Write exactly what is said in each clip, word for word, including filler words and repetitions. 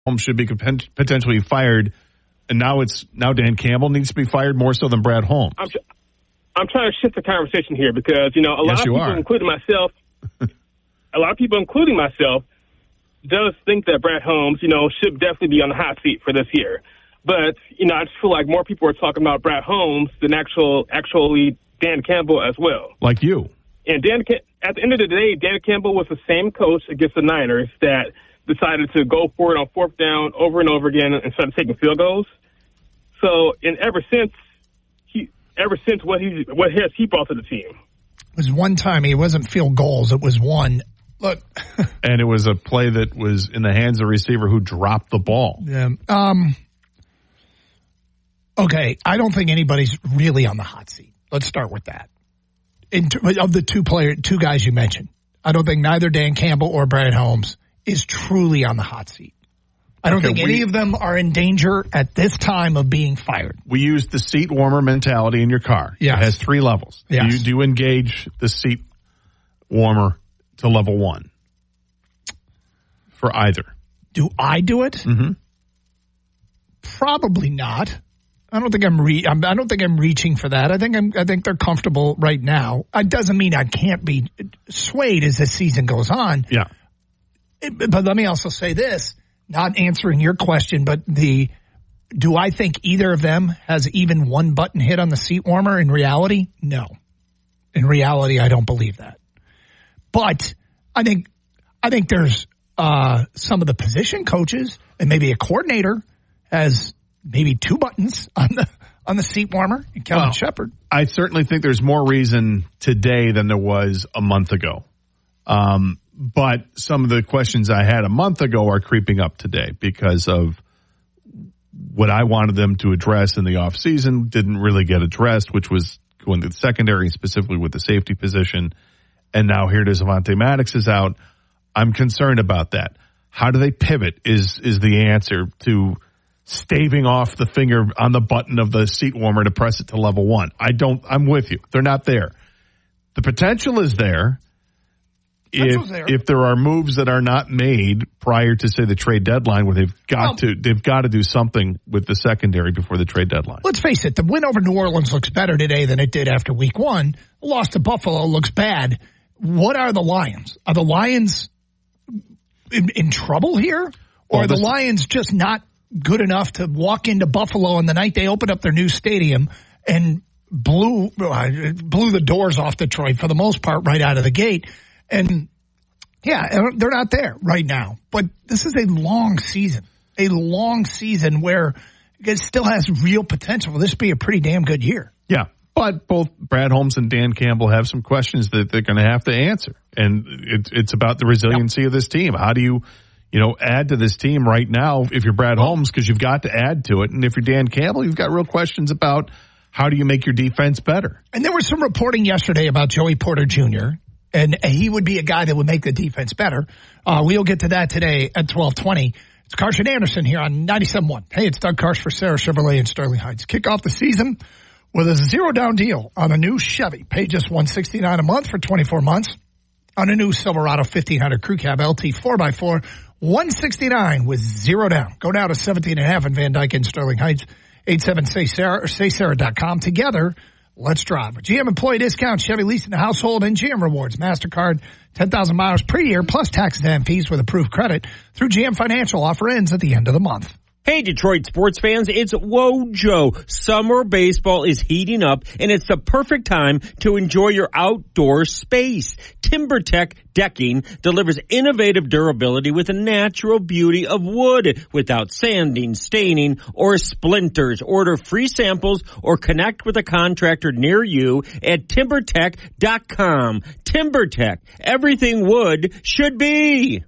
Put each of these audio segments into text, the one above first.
Holmes should be potentially fired, and now it's now Dan Campbell needs to be fired more so than Brad Holmes. I'm, I'm trying to shift the conversation here because, you know, a yes, lot of people, are. including myself, a lot of people, including myself, does think that Brad Holmes, you know, should definitely be on the hot seat for this year. But, you know, I just feel like more people are talking about Brad Holmes than actual, actually Dan Campbell as well. Like you. And Dan, at the end of the day, Dan Campbell was the same coach against the Niners that decided to go for it on fourth down over and over again instead of taking field goals. So, and ever since he, ever since what he, what has he brought to the team? It was one time. It wasn't field goals. It was one. Look, and it was a play that was in the hands of the receiver who dropped the ball. Yeah. Um. Okay, I don't think anybody's really on the hot seat. Let's start with that. In t- of the two player, two guys you mentioned, I don't think neither Dan Campbell or Brad Holmes is truly on the hot seat. I don't okay, think we, any of them are in danger at this time of being fired. We use the seat warmer mentality in your car. Yes. It has three levels. Yes. Do you do engage the seat warmer to level one for either? Do I do it? Mm-hmm. Probably not. I don't think I'm, re- I'm. I don't think I'm reaching for that. I think I'm. I think they're comfortable right now. It doesn't mean I can't be swayed as the season goes on. Yeah. It, but let me also say this: not answering your question, but the. Do I think either of them has even one button hit on the seat warmer? In reality, no. In reality, I don't believe that. But I think. I think there's uh, some of the position coaches and maybe a coordinator has. Maybe two buttons on the on the seat warmer and Kevin well, Shepard. I certainly think there's more reason today than there was a month ago. Um, but some of the questions I had a month ago are creeping up today because of what I wanted them to address in the offseason didn't really get addressed, which was going to the secondary, specifically with the safety position. And now here it is, Avonte Maddox is out. I'm concerned about that. How do they pivot is is the answer to staving off the finger on the button of the seat warmer to press it to level one. I don't, I'm with you. They're not there. The potential is there if, there. if there are moves that are not made prior to, say, the trade deadline where they've got well, to, they've got to do something with the secondary before the trade deadline. Let's face it. The win over New Orleans looks better today than it did after week one. The loss to Buffalo looks bad. What are the Lions? Are the Lions in, in trouble here? Or well, are the Lions just not good enough to walk into Buffalo on the night they opened up their new stadium and blew uh, blew the doors off Detroit for the most part right out of the gate? And, yeah, they're not there right now. But this is a long season, a long season where it still has real potential for this to be a pretty damn good year. Yeah, but both Brad Holmes and Dan Campbell have some questions that they're going to have to answer. And it's, it's about the resiliency yep. of this team. How do you... You know, add to this team right now if you're Brad Holmes because you've got to add to it. And if you're Dan Campbell, you've got real questions about how do you make your defense better. And there was some reporting yesterday about Joey Porter Junior, and he would be a guy that would make the defense better. Uh, we'll get to that today at twelve twenty. It's Karsch Anderson here on ninety-seven point one. Hey, it's Doug Karsch for Sarah Chevrolet in Sterling Heights. Kick off the season with a zero-down deal on a new Chevy. Pay just one hundred sixty-nine dollars a month for twenty-four months on a new Silverado fifteen hundred Crew Cab L T four by four. one hundred sixty-nine dollars with zero down. Go down to seventeen and a half in Van Dyke and Sterling Heights. eight seven say Sarah or say sarah dot com. Together, let's drive. G M employee discount, Chevy lease in the household, and G M rewards. MasterCard, ten thousand miles per year, plus taxes and fees with approved credit through G M Financial. Offer ends at the end of the month. Hey, Detroit sports fans, it's Wojo. Summer baseball is heating up, and it's the perfect time to enjoy your outdoor space. TimberTech Decking delivers innovative durability with the natural beauty of wood without sanding, staining, or splinters. Order free samples or connect with a contractor near you at timber tech dot com. TimberTech, everything wood should be.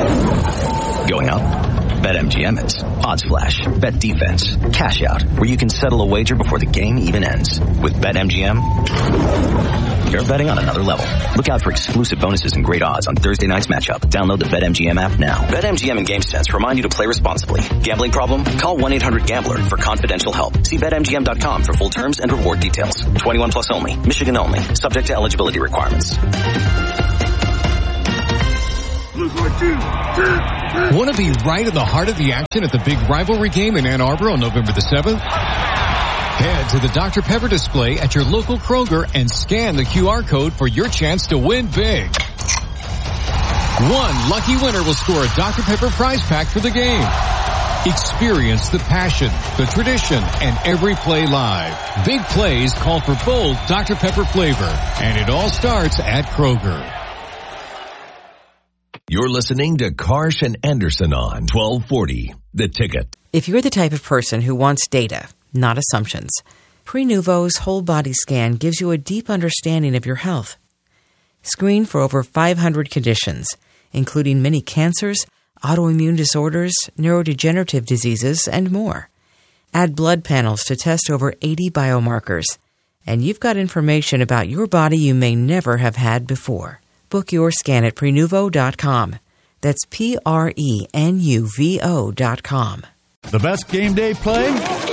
Going up? BetMGM is Odds Flash, Bet Defense, Cash Out, where you can settle a wager before the game even ends. With BetMGM, you're betting on another level. Look out for exclusive bonuses and great odds on Thursday night's matchup. Download the BetMGM app now. BetMGM and GameSense remind you to play responsibly. Gambling problem? Call one eight hundred gambler for confidential help. See Bet M G M dot com for full terms and reward details. twenty-one plus only. Michigan only. Subject to eligibility requirements. Want to be right in the heart of the action at the big rivalry game in Ann Arbor on November the seventh? Head to the Doctor Pepper display at your local Kroger and scan the Q R code for your chance to win big. One lucky winner will score a Doctor Pepper prize pack for the game. Experience the passion, the tradition, and every play live. Big plays call for bold Doctor Pepper flavor, and it all starts at Kroger. You're listening to Karsh and Anderson on twelve forty, The Ticket. If you're the type of person who wants data, not assumptions, Prenuvo's whole body scan gives you a deep understanding of your health. Screen for over five hundred conditions, including many cancers, autoimmune disorders, neurodegenerative diseases, and more. Add blood panels to test over eighty biomarkers, and you've got information about your body you may never have had before. Book your scan at Prenuvo dot com. That's P R E N U V O dot com. The best game day play?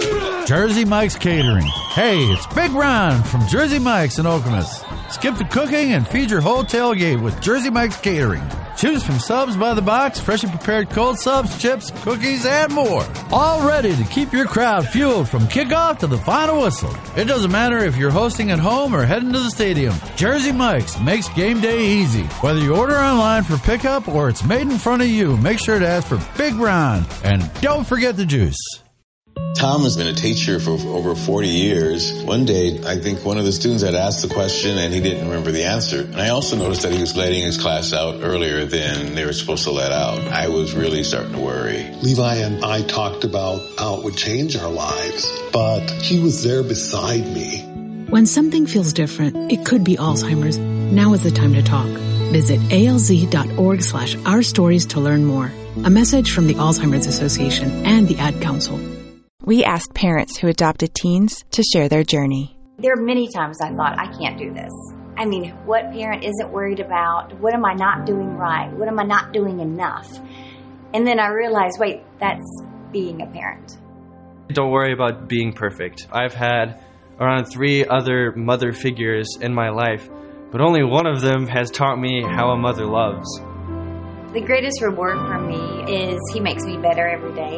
Jersey Mike's Catering. Hey, it's Big Ron from Jersey Mike's in Okemos. Skip the cooking and feed your whole tailgate with Jersey Mike's Catering. Choose from subs by the box, freshly prepared cold subs, chips, cookies, and more. All ready to keep your crowd fueled from kickoff to the final whistle. It doesn't matter if you're hosting at home or heading to the stadium. Jersey Mike's makes game day easy. Whether you order online for pickup or it's made in front of you, make sure to ask for Big Ron. And don't forget the juice. Tom has been a teacher for over forty years. One day, I think one of the students had asked the question and he didn't remember the answer. And I also noticed that he was letting his class out earlier than they were supposed to let out. I was really starting to worry. Levi and I talked about how it would change our lives, but he was there beside me. When something feels different, it could be Alzheimer's. Now is the time to talk. Visit alz.org slash our stories to learn more. A message from the Alzheimer's Association and the Ad Council. We asked parents who adopted teens to share their journey. There are many times I thought, I can't do this. I mean, what parent isn't worried about? What am I not doing right? What am I not doing enough? And then I realized, wait, that's being a parent. Don't worry about being perfect. I've had around three other mother figures in my life, but only one of them has taught me how a mother loves. The greatest reward for me is he makes me better every day.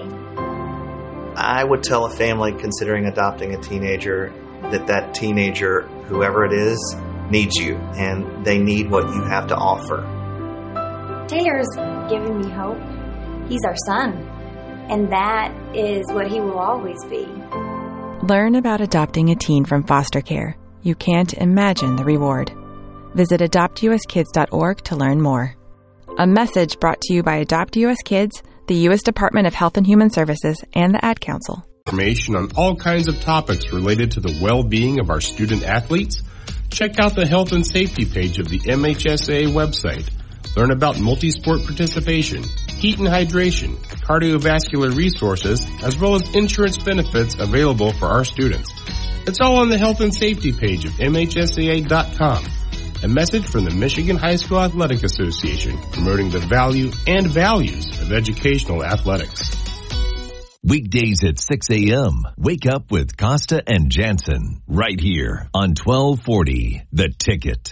I would tell a family considering adopting a teenager that that teenager, whoever it is, needs you, and they need what you have to offer. Taylor's given me hope. He's our son, and that is what he will always be. Learn about adopting a teen from foster care. You can't imagine the reward. Visit adopt u s kids dot org to learn more. A message brought to you by Adopt U S Kids, the U S Department of Health and Human Services, and the Ad Council. Information on all kinds of topics related to the well-being of our student athletes? Check out the health and safety page of the M H S A A website. Learn about multi-sport participation, heat and hydration, cardiovascular resources, as well as insurance benefits available for our students. It's all on the health and safety page of M H S A A dot com. A message from the Michigan High School Athletic Association promoting the value and values of educational athletics. Weekdays at six a.m. Wake up with Costa and Jansen right here on twelve forty The Ticket.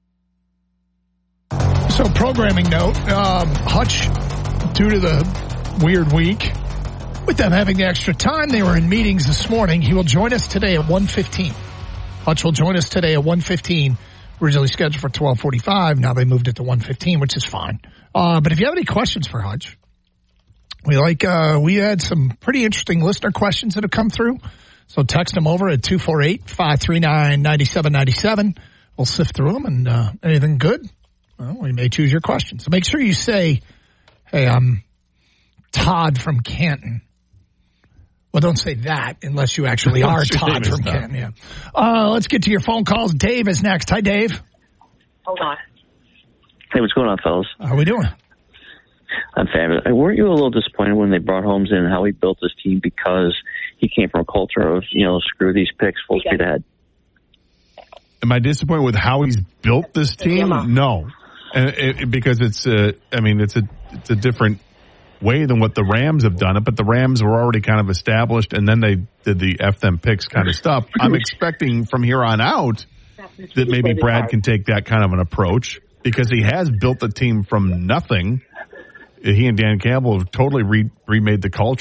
So, programming note, um, Hutch, due to the weird week, with them having the extra time, they were in meetings this morning. He will join us today at one fifteen. Hutch will join us today at one fifteen. Originally scheduled for twelve forty-five. Now they moved it to one fifteen, which is fine. Uh, but if you have any questions for Hutch, we like, uh, we had some pretty interesting listener questions that have come through. So text them over at two four eight, five three nine, nine seven nine seven. We'll sift through them, and uh, anything good, well, we may choose your question. So make sure you say, hey, I'm Todd from Canton. Well, don't say that unless you actually are Todd from Canton. Yeah. Uh, let's get to your phone calls. Dave is next. Hi, Dave. Hold on. Hey, what's going on, fellas? How are we doing? I'm fabulous. Weren't you a little disappointed when they brought Holmes in and how he built this team because he came from a culture of, you know, screw these picks, full speed ahead? Am I disappointed with how he's built this team? No. And it, it, because it's a, I mean, it's a, it's a different way than what the Rams have done it, but the Rams were already kind of established, and then they did the F them picks kind of stuff. I'm expecting from here on out that maybe Brad can take that kind of an approach. because he has built the team from nothing. He and Dan Campbell have totally re- remade the culture.